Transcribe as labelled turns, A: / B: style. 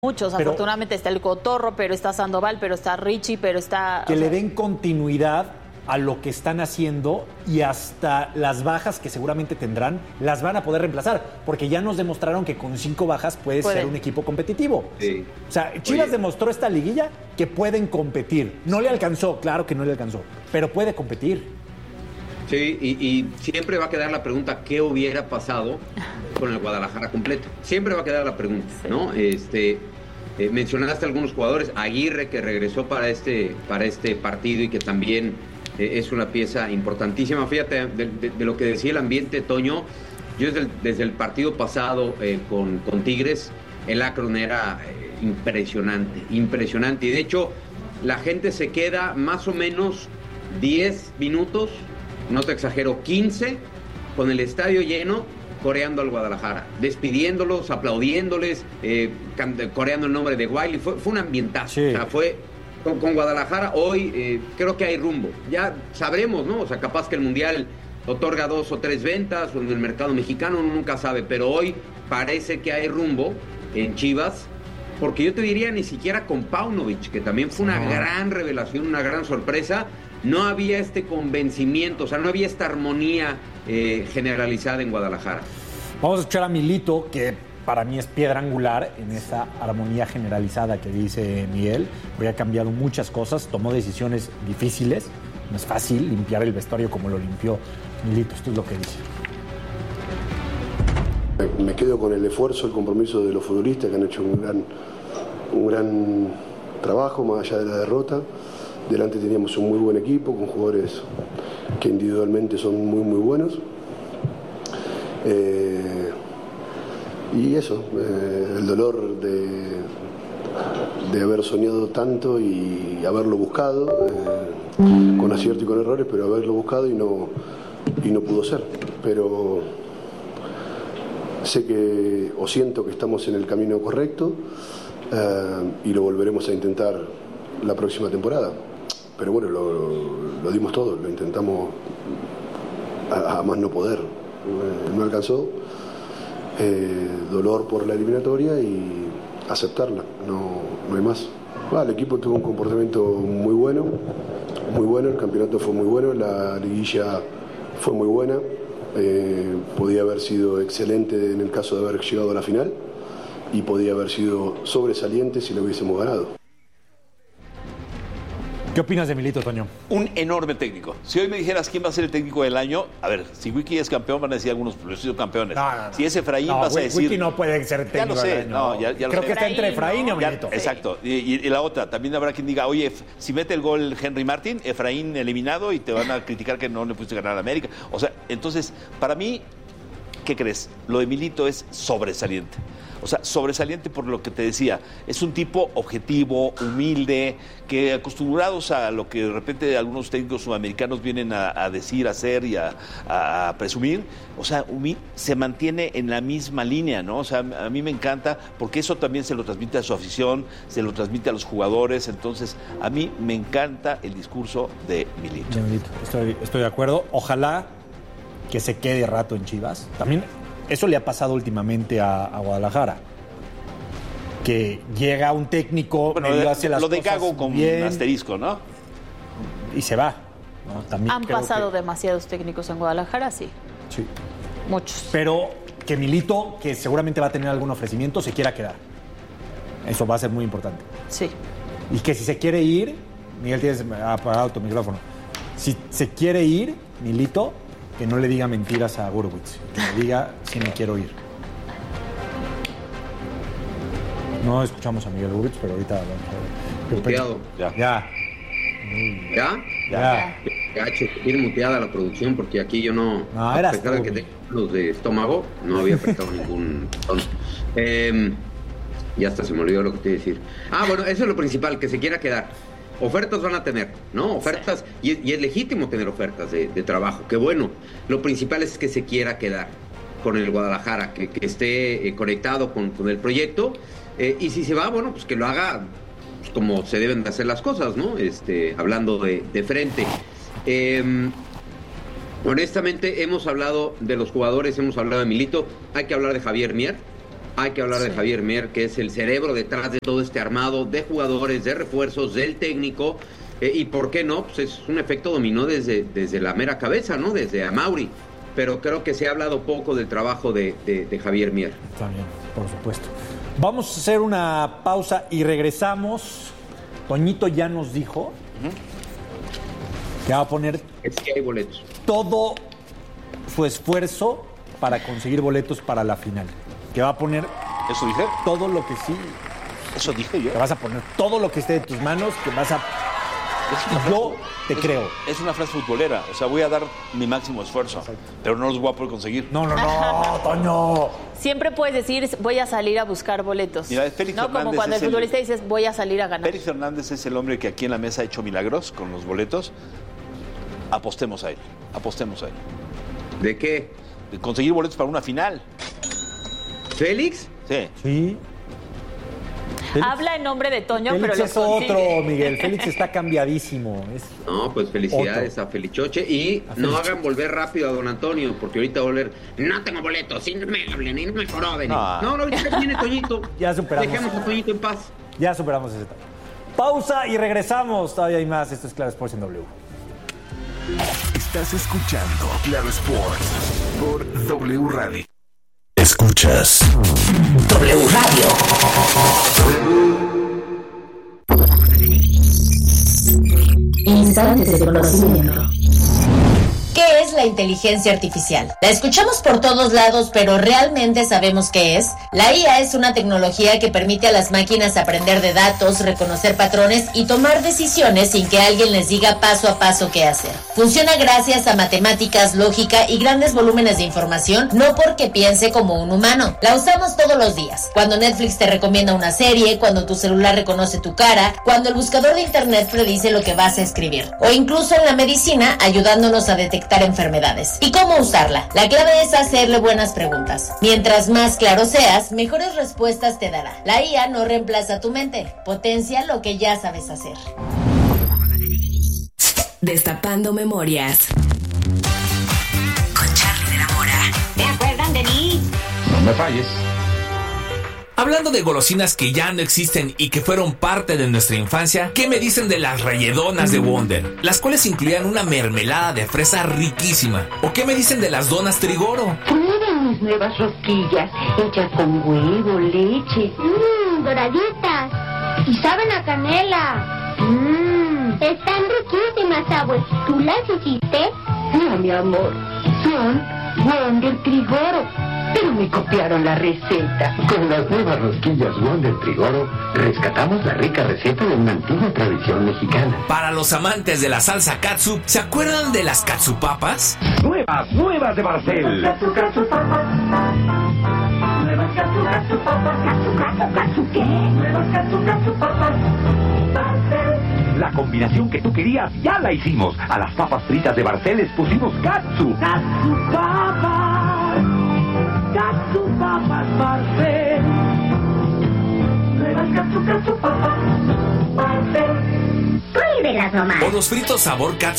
A: muchos. Pero, afortunadamente está el Cotorro, pero está Sandoval, pero está Richie, pero está...
B: Que le den continuidad a lo que están haciendo y hasta las bajas que seguramente tendrán las van a poder reemplazar, porque ya nos demostraron que con 5 bajas puede ser un equipo competitivo.
C: Sí.
B: O sea, Chivas demostró esta liguilla que pueden competir. No le alcanzó, claro que no le alcanzó, pero puede competir.
C: Sí, y siempre va a quedar la pregunta, ¿qué hubiera pasado con el Guadalajara completo? Siempre va a quedar la pregunta, ¿no? Mencionaste algunos jugadores, Aguirre, que regresó para este partido y que también es una pieza importantísima. Fíjate, de lo que decía el ambiente, Toño, yo desde el partido pasado con Tigres, el Akron era impresionante. Y de hecho, la gente se queda más o menos 10 minutos, no te exagero, 15, con el estadio lleno, coreando al Guadalajara, despidiéndolos, aplaudiéndoles, coreando el nombre de Wiley. Fue un ambientazo. Sí. O sea, fue con Guadalajara hoy, creo que hay rumbo. Ya sabremos, ¿no? O sea, capaz que el Mundial otorga 2 o 3 ventas, o en el mercado mexicano uno nunca sabe, pero hoy parece que hay rumbo en Chivas, porque yo te diría ni siquiera con Paunovic, que también fue una gran revelación, una gran sorpresa. No había este convencimiento, o sea, no había esta armonía generalizada en Guadalajara.
B: Vamos a escuchar a Milito, que para mí es piedra angular en esa armonía generalizada que dice Miguel. Hoy ha cambiado muchas cosas, tomó decisiones difíciles. No es fácil limpiar el vestuario como lo limpió Milito. Esto es lo que dice.
D: Me quedo con el esfuerzo, el compromiso de los futbolistas que han hecho un gran trabajo más allá de la derrota. Delante teníamos un muy buen equipo con jugadores que individualmente son muy muy buenos. Y eso, el dolor de haber soñado tanto y haberlo buscado, con acierto y con errores, pero haberlo buscado y no pudo ser. Pero sé que, o siento que estamos en el camino correcto, y lo volveremos a intentar la próxima temporada. Pero bueno, lo dimos todo, lo intentamos a más no poder. No alcanzó. Dolor por la eliminatoria y aceptarla, no hay más. El equipo tuvo un comportamiento muy bueno, el campeonato fue muy bueno, la liguilla fue muy buena, podía haber sido excelente en el caso de haber llegado a la final y podía haber sido sobresaliente si lo hubiésemos ganado.
B: ¿Qué opinas de Milito, Toño?
E: Un enorme técnico. Si hoy me dijeras quién va a ser el técnico del año, a ver, si Wiki es campeón, van a decir algunos, pero he sido campeones.
B: No.
E: Si es Efraín, vas a decir...
B: Wiki no puede ser técnico.
E: Ya lo sé,
B: del año.
E: ya
B: Creo
E: lo sé.
B: que está entre Efraín y Milito.
E: Exacto. Y la otra, también habrá quien diga, oye, si mete el gol Henry Martin, Efraín eliminado y te van a criticar que no le pudiste ganar a América. O sea, entonces, para mí, ¿qué crees? Lo de Milito es sobresaliente. O sea, sobresaliente por lo que te decía. Es un tipo objetivo, humilde, que acostumbrados a lo que de repente algunos técnicos sudamericanos vienen a decir, a hacer y a presumir, o sea, se mantiene en la misma línea, ¿no? O sea, a mí me encanta porque eso también se lo transmite a su afición, se lo transmite a los jugadores. Entonces, a mí me encanta el discurso de Milito.
B: Estoy de acuerdo. Ojalá que se quede rato en Chivas. También eso le ha pasado últimamente a Guadalajara. Que llega un técnico,
E: bueno,
B: hace las
E: lo de
B: cosas
E: Gago con
B: bien,
E: asterisco, ¿no?
B: Y se va, ¿no? También
A: han pasado demasiados técnicos en Guadalajara, sí.
B: Sí.
A: Muchos.
B: Pero que Milito, que seguramente va a tener algún ofrecimiento, se quiera quedar. Eso va a ser muy importante.
A: Sí.
B: Y que si se quiere ir, Miguel, tienes apagado tu micrófono. Si se quiere ir, Milito, que no le diga mentiras a Gurwitz, que le diga si me quiero ir. No escuchamos a Miguel Gurwitz, pero ahorita vamos a ver.
C: Muteado.
B: Ya.
C: Tiene muteada la producción porque aquí yo no a pesar de que tengo los de estómago, no había apretado ningún botón. Ya hasta se me olvidó lo que te iba a decir. Bueno, eso es lo principal, que se quiera quedar. Ofertas van a tener, ¿no? Ofertas, sí. y es legítimo tener ofertas de trabajo. Que bueno, lo principal es que se quiera quedar con el Guadalajara, que esté conectado con el proyecto. Y si se va, bueno, pues que lo haga pues, como se deben de hacer las cosas, ¿no? Hablando de frente. Honestamente, hemos hablado de los jugadores, hemos hablado de Milito. Hay que hablar de Javier Mier. hay que hablar de Javier Mier, que es el cerebro detrás de todo este armado de jugadores, de refuerzos, del técnico, y por qué no, pues es un efecto dominó desde la mera cabeza, ¿no? Desde Amauri, pero creo que se ha hablado poco del trabajo de Javier Mier.
B: También, por supuesto. Vamos a hacer una pausa y regresamos. Toñito ya nos dijo que va a poner
C: Es que hay boletos.
B: todo su esfuerzo para conseguir boletos para la final. Que va a poner
E: ¿Eso dije?
B: todo lo que sí.
E: ¿Eso dije yo?
B: Que vas a poner todo lo que esté de tus manos, que vas a... Yo te creo.
E: Es una frase futbolera. O sea, voy a dar mi máximo esfuerzo, pero no los voy a poder conseguir.
B: No, Toño.
A: Siempre puedes decir, voy a salir a buscar boletos.
E: Mira, Félix
A: no como
E: Hernández
A: cuando el
E: es
A: futbolista dices, voy a salir a ganar.
E: Félix Hernández es el hombre que aquí en la mesa ha hecho milagros con los boletos. Apostemos a él.
C: ¿De qué?
E: De conseguir boletos para una final.
C: ¿Félix?
E: Sí.
B: Sí.
A: Habla en nombre de Toño,
B: Félix
A: pero
B: es
A: lo consigue.
B: otro, Miguel. Félix está cambiañadísimo.
C: No, pues felicidades a Felichoche. Y no hagan volver rápido a don Antonio, porque ahorita va a volver. No tengo boletos, y no me hablen, y no me joroben. No, ya viene Toñito.
B: Ya superamos.
C: Dejemos a Toñito en paz.
B: Ya superamos ese etapa. Pausa y regresamos. Todavía hay más. Esto es Claro Sports en W.
F: Estás escuchando Claro Sports por W Radio. Escuchas
G: W Radio. Instantes de conocimiento. ¿Qué es la inteligencia artificial? La escuchamos por todos lados, pero ¿realmente sabemos qué es? La IA es una tecnología que permite a las máquinas aprender de datos, reconocer patrones y tomar decisiones sin que alguien les diga paso a paso qué hacer. Funciona gracias a matemáticas, lógica y grandes volúmenes de información, no porque piense como un humano. La usamos todos los días. Cuando Netflix te recomienda una serie, cuando tu celular reconoce tu cara, cuando el buscador de internet predice lo que vas a escribir, o incluso en la medicina ayudándonos a detectar enfermedades. ¿Y cómo usarla? La clave es hacerle buenas preguntas. Mientras más claro seas, mejores respuestas te dará. La IA no reemplaza tu mente, potencia lo que ya sabes hacer.
H: Destapando memorias. Con Charly de la Mora.
G: ¿Te acuerdan de mí?
F: No me falles.
I: Hablando de golosinas que ya no existen y que fueron parte de nuestra infancia, ¿qué me dicen de las rayedonas de Wonder? Las cuales incluían una mermelada de fresa riquísima. ¿O qué me dicen de las donas Trigoro?
J: Prueben mis nuevas rosquillas, hechas con huevo, leche.
K: Doraditas. Y saben a canela. Están riquísimas, abue. ¿Tú las hiciste?
J: No, mi amor, son Wonder Trigoro. Pero me copiaron la receta.
L: Con las nuevas rosquillas Wonder Trigoro, rescatamos la rica receta de una antigua tradición mexicana.
I: Para los amantes de la salsa katsu, ¿se acuerdan de las katsupapas?
L: Nuevas de Barcel.
J: Katsupapas. Nuevas katsupapas. Katsu, ¿qué? Nuevas katsupapas. Barcel.
L: La combinación que tú querías ya la hicimos. A las papas fritas de Barcel les pusimos katsu.
J: Katsupapas. Katsupapas Barcel. Nuevas katsupapas Barcel.
K: Pruébelas nomás.
I: O los fritos sabor katsu